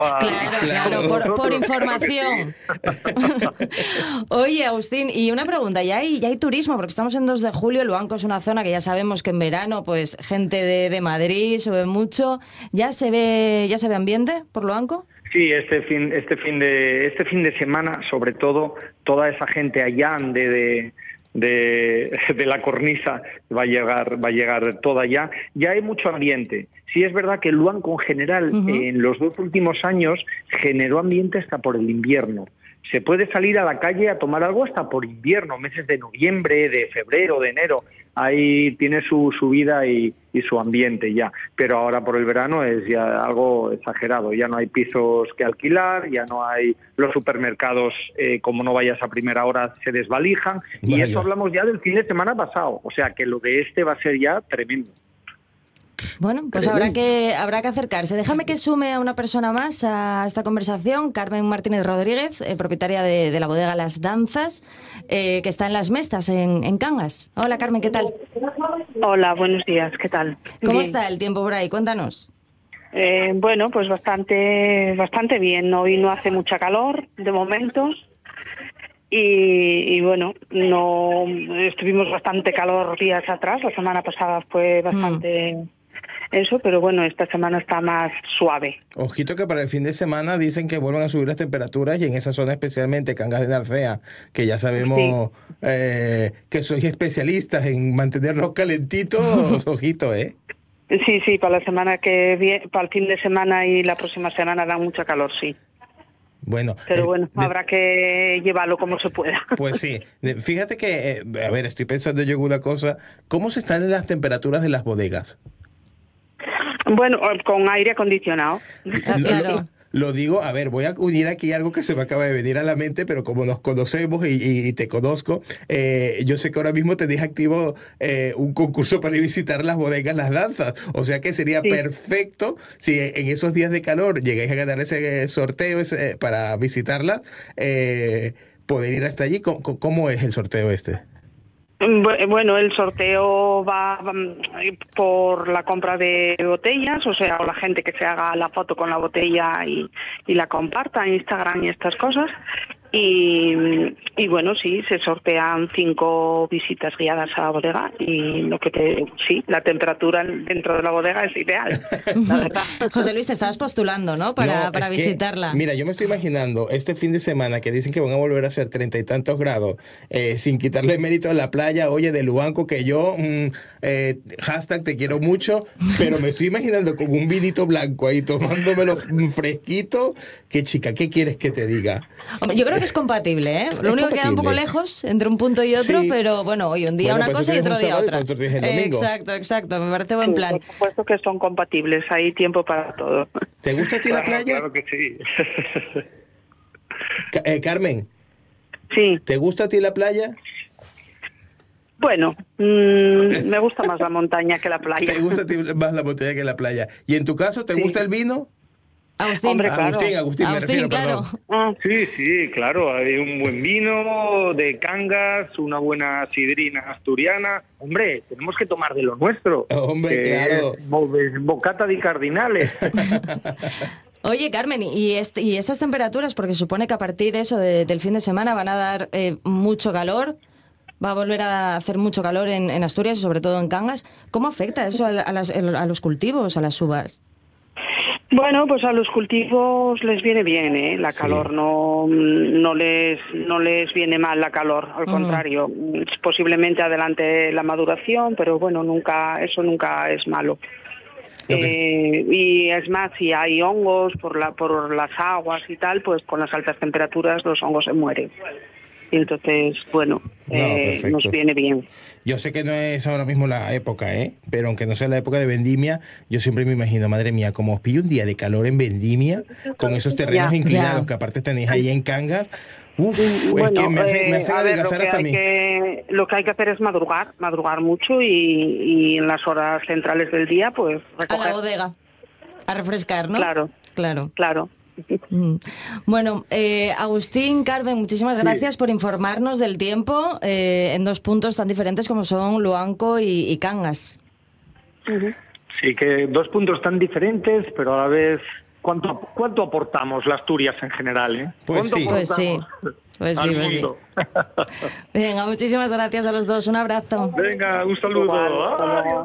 Claro, por información. Oye, Agustín, y una pregunta, ¿ya hay turismo? Porque estamos en 2 de julio, Luanco es una zona que ya sabemos que en verano, pues gente de Madrid sube mucho. ¿Ya se ve ambiente por Luanco? Sí, este fin de semana, sobre todo, toda esa gente allá de la cornisa va a llegar toda ya. Ya hay mucho ambiente. Sí es verdad que Luanco en general en los 2 últimos años generó ambiente hasta por el invierno. Se puede salir a la calle a tomar algo hasta por invierno, meses de noviembre, de febrero, de enero. Ahí tiene su vida y su ambiente ya. Pero ahora por el verano es ya algo exagerado. Ya no hay pisos que alquilar, ya no hay los supermercados, como no vayas a primera hora, se desvalijan. Y eso hablamos ya del fin de semana pasado. O sea que lo de este va a ser ya tremendo. Bueno, pues habrá que acercarse. Déjame que sume a una persona más a esta conversación, Carmen Martínez Rodríguez, propietaria de la bodega Las Danzas, que está en Las Mestas, en Cangas. Hola, Carmen, ¿qué tal? Hola, buenos días, ¿qué tal? ¿Cómo Bien. está el tiempo por ahí? Cuéntanos. Bueno, pues bastante bien. Hoy no hace mucha calor, de momento. Y bueno, no estuvimos bastante calor días atrás. La semana pasada fue bastante... Eso, pero bueno, esta semana está más suave. Ojito que para el fin de semana dicen que vuelvan a subir las temperaturas y en esa zona especialmente Cangas de Narcea, que ya sabemos que sois especialistas en mantenerlos calentitos, ojito, ¿eh? Sí, para la semana que viene, para el fin de semana y la próxima semana da mucha calor, sí. Bueno, pero bueno, habrá que llevarlo como se pueda. Pues sí, fíjate que, a ver, estoy pensando yo en una cosa, ¿cómo se están las temperaturas de las bodegas? Bueno, con aire acondicionado. Claro. Lo digo, a ver, voy a unir aquí algo que se me acaba de venir a la mente, pero como nos conocemos y te conozco, yo sé que ahora mismo tenéis activo un concurso para ir a visitar las bodegas Las Danzas, o sea que sería perfecto si en esos días de calor llegáis a ganar ese sorteo para visitarla, poder ir hasta allí. ¿Cómo es el sorteo este? Bueno, el sorteo va por la compra de botellas, o sea, o la gente que se haga la foto con la botella y la comparta en Instagram y estas cosas. Y bueno, sí, se sortean 5 visitas guiadas a la bodega y la temperatura dentro de la bodega es ideal, la verdad. José Luis, te estabas postulando, ¿no? Para visitarla. Mira, yo me estoy imaginando este fin de semana que dicen que van a volver a ser 30 y tantos grados, sin quitarle mérito a la playa, oye, de Luanco, que yo, hashtag te quiero mucho, pero me estoy imaginando con un vinito blanco ahí tomándomelo fresquito. ¿Qué chica, qué quieres que te diga? Hombre, yo creo que es compatible, ¿eh? Lo único que queda un poco lejos entre un punto y otro, pero bueno, hoy un día una cosa y otro día otra. Exacto, me parece buen plan. Por supuesto que son compatibles, hay tiempo para todo. ¿Te gusta a ti la playa? Claro que sí. Carmen. Sí. ¿Te gusta a ti la playa? Bueno, me gusta más la montaña que la playa. ¿Te gusta a ti más la montaña que la playa? ¿Y en tu caso, te gusta el vino? Agustín. Hombre, claro. Agustín, me refiero, claro. Sí, claro, hay un buen vino de Cangas, una buena sidrina asturiana. Hombre, tenemos que tomar de lo nuestro. Hombre, claro. Bocata di cardinales. Oye, Carmen, ¿y estas temperaturas? Porque se supone que a partir del fin de semana van a dar mucho calor. Va a volver a hacer mucho calor en Asturias y sobre todo en Cangas. ¿Cómo afecta eso a los cultivos, a las uvas? Bueno, pues a los cultivos les viene bien, ¿eh? La calor no les viene mal la calor, al contrario, posiblemente adelante la maduración, pero bueno, eso nunca es malo. Y es más, si hay hongos por las aguas y tal, pues con las altas temperaturas los hongos se mueren. Y entonces, bueno, nos viene bien. Yo sé que no es ahora mismo la época, pero aunque no sea la época de vendimia, yo siempre me imagino, madre mía, como os pillo un día de calor en vendimia, con esos terrenos inclinados que aparte tenéis ahí en Cangas, bueno, es que me hace adelgazar hasta a mí. Lo que hay que hacer es madrugar mucho y en las horas centrales del día, pues recoger. A la bodega, a refrescar, ¿no? Claro. Bueno, Agustín, Carmen, muchísimas gracias por informarnos del tiempo en 2 puntos tan diferentes como son Luanco y Cangas. Sí, que 2 puntos tan diferentes, pero a la vez ¿Cuánto aportamos la Asturias en general? ¿Eh? Pues sí. Pues sí. Pues sí, al pues sí. mundo? Venga, muchísimas gracias a los dos. Un abrazo. Venga, un saludo. Igual, hasta luego.